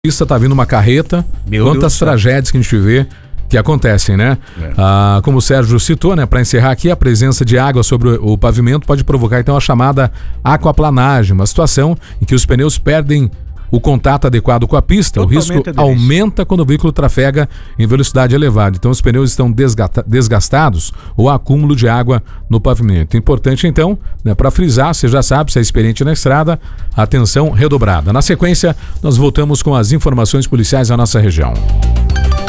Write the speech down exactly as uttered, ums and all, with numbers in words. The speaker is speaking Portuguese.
Está tá vindo uma carreta, Meu quantas Deus tragédias que a gente vê que acontecem, né? É. Ah, como o Sérgio citou, né? Para encerrar aqui, a presença de água sobre o, o pavimento pode provocar então a chamada aquaplanagem, uma situação em que os pneus perdem o contato adequado com a pista. Totalmente o risco aderência. aumenta quando o veículo trafega em velocidade elevada. Então os pneus estão desgata- desgastados ou há acúmulo de água no pavimento. Importante então, né, para frisar, você já sabe, se é experiente na estrada, atenção redobrada. Na sequência, nós voltamos com as informações policiais da nossa região.